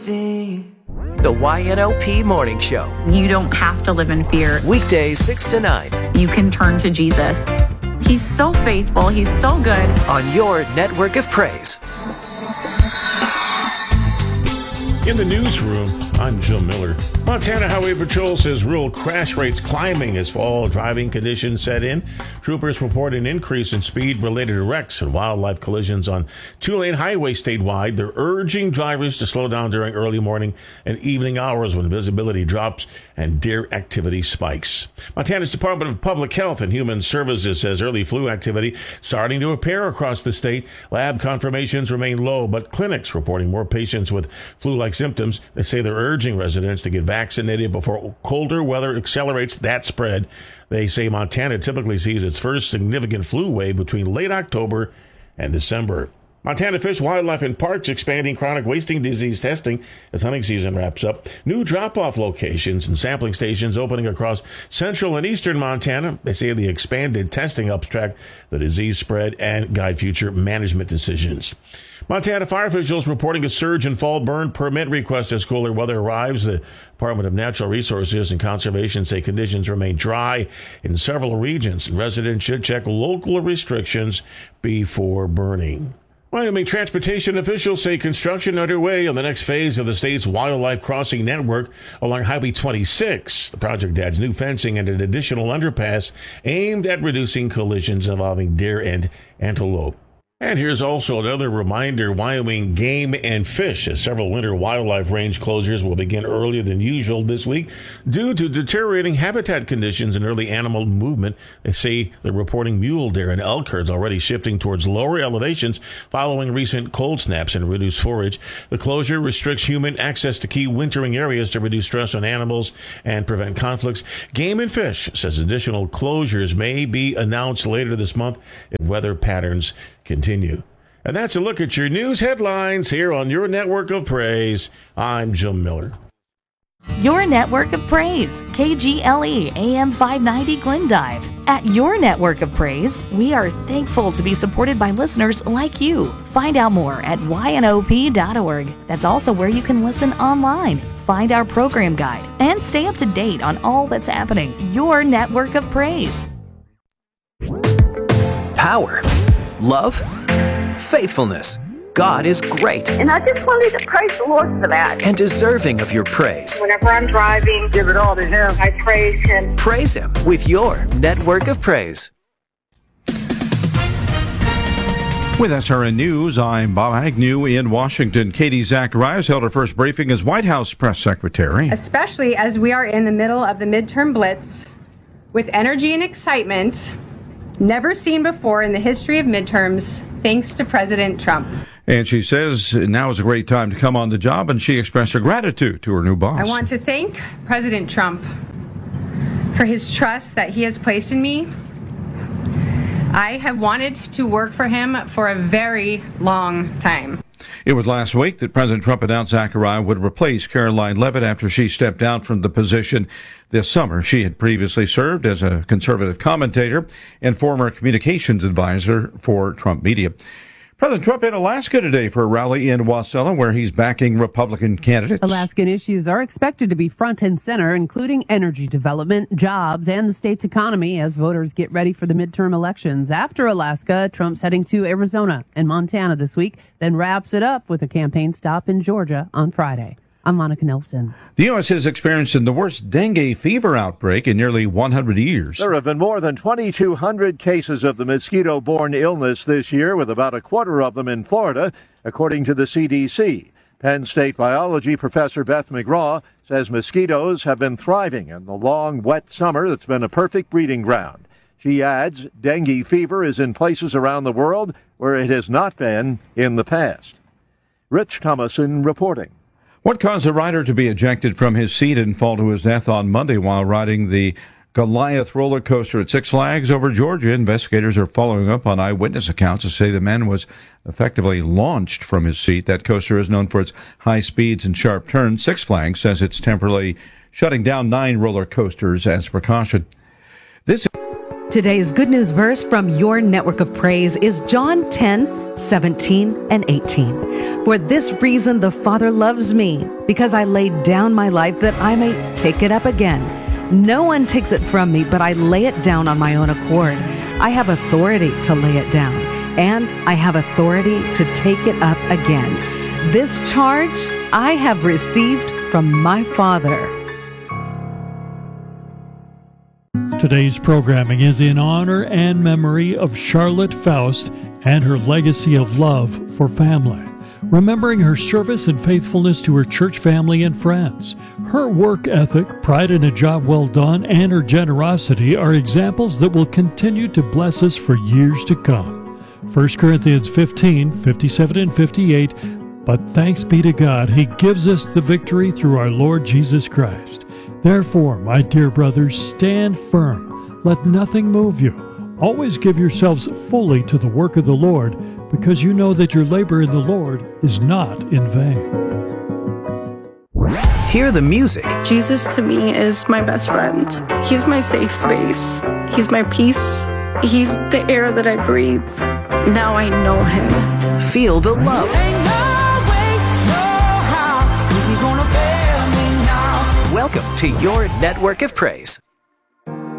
The YNOP Morning Show. You don't have to live in fear. Weekdays 6 to 9. You can turn to Jesus. He's so faithful. He's so good. On your network of praise. In the newsroom, I'm Jim Miller. Montana Highway Patrol says rural crash rates climbing as fall driving conditions set in. Troopers report an increase in speed related to wrecks and wildlife collisions on two-lane highway statewide. They're urging drivers to slow down during early morning and evening hours when visibility drops and deer activity spikes. Montana's Department of Public Health and Human Services says early flu activity starting to appear across the state. Lab confirmations remain low, but clinics reporting more patients with flu-like symptoms. They say they're urging residents to get vaccinated before colder weather accelerates that spread. They say Montana typically sees its first significant flu wave between late October and December. Montana Fish, Wildlife, and Parks expanding chronic wasting disease testing as hunting season wraps up. New drop-off locations and sampling stations opening across central and eastern Montana. They say the expanded testing obstruct the disease spread and guide future management decisions. Montana fire officials reporting a surge in fall burn permit requests as cooler weather arrives. The Department of Natural Resources and Conservation say conditions remain dry in several regions, and residents should check local restrictions before burning. Wyoming transportation officials say construction underway on the next phase of the state's wildlife crossing network along Highway 26. The project adds new fencing and an additional underpass aimed at reducing collisions involving deer and antelope. And here's also another reminder, Wyoming Game and Fish, as several winter wildlife range closures will begin earlier than usual this week due to deteriorating habitat conditions and early animal movement. They say they're reporting mule deer and elk herds already shifting towards lower elevations following recent cold snaps and reduced forage. The closure restricts human access to key wintering areas to reduce stress on animals and prevent conflicts. Game and Fish says additional closures may be announced later this month if weather patterns continue. And that's a look at your news headlines here on Your Network of Praise. I'm Jim Miller. Your Network of Praise, KGLE AM 590 Glendive. At Your Network of Praise, we are thankful to be supported by listeners like you. Find out more at ynop.org. That's also where you can listen online, find our program guide, and stay up to date on all that's happening. Your Network of Praise. Power, love, faithfulness. God is great. And I just wanted to praise the Lord for that. And deserving of your praise. Whenever I'm driving, give it all to Him. I praise Him. Praise Him with your Network of Praise. With SRN News, I'm Bob Agnew in Washington. Katie Zacharias held her first briefing as White House press secretary. Especially as we are in the middle of the midterm blitz with energy and excitement never seen before in the history of midterms, thanks to President Trump. And she says now is a great time to come on the job, and she expressed her gratitude to her new boss. I want to thank President Trump for his trust that he has placed in me. I have wanted to work for him for a very long time. It was last week that President Trump announced Zachariah would replace Caroline Leavitt after she stepped down from the position this summer. She had previously served as a conservative commentator and former communications advisor for Trump Media. President Trump in Alaska today for a rally in Wasilla where he's backing Republican candidates. Alaskan issues are expected to be front and center, including energy development, jobs, and the state's economy as voters get ready for the midterm elections. After Alaska, Trump's heading to Arizona and Montana this week, then wraps it up with a campaign stop in Georgia on Friday. I'm Monica Nelson. The U.S. has experienced the worst dengue fever outbreak in nearly 100 years. There have been more than 2,200 cases of the mosquito-borne illness this year, with about a quarter of them in Florida, according to the CDC. Penn State biology professor Beth McGraw says mosquitoes have been thriving in the long, wet summer that's been a perfect breeding ground. She adds dengue fever is in places around the world where it has not been in the past. Rich Thomason reporting. What caused a rider to be ejected from his seat and fall to his death on Monday while riding the Goliath roller coaster at Six Flags over Georgia? Investigators are following up on eyewitness accounts to say the man was effectively launched from his seat. That coaster is known for its high speeds and sharp turns. Six Flags says it's temporarily shutting down 9 roller coasters as a precaution. Today's good news verse from Your Network of Praise is John 10, 17 and 18. For this reason the Father loves me, because I laid down my life that I may take it up again. No one takes it from me, but I lay it down on my own accord. I have authority to lay it down, and I have authority to take it up again. This charge I have received from my Father. Today's programming is in honor and memory of Charlotte Faust and her legacy of love for family, remembering her service and faithfulness to her church family and friends. Her work ethic, pride in a job well done, and her generosity are examples that will continue to bless us for years to come. 1 Corinthians 15, 57 and 58, but thanks be to God, He gives us the victory through our Lord Jesus Christ. Therefore, my dear brothers, stand firm. Let nothing move you. Always give yourselves fully to the work of the Lord, because you know that your labor in the Lord is not in vain. Hear the music. Jesus to me is my best friend. He's my safe space. He's my peace. He's the air that I breathe. Now I know Him. Feel the love. Welcome to your network of praise.